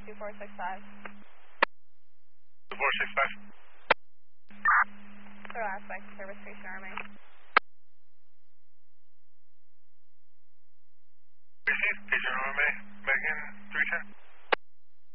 2465. 2465. Throw aspect to service station RMA. Station RMA, back in 310.